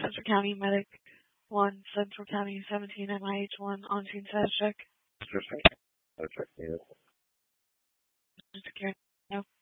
Central County Medic 1, Central County 17, MIH 1, on scene status check. Status check needed. Secure. No.